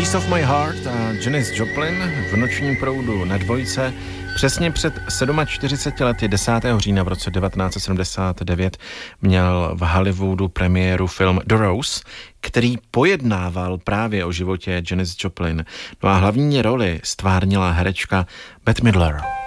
Piece of My Heart a Janis Joplin v nočním proudu na dvojce. Přesně před 47 lety 10. října v roce 1979 měl v Hollywoodu premiéru film The Rose, který pojednával právě o životě Janis Joplin. No a hlavní roli stvárnila herečka Bette Midler.